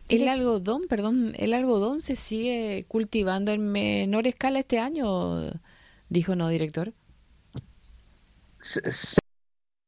¿El algodón, perdón, el algodón se sigue cultivando en menor escala este año? Dijo, no, director.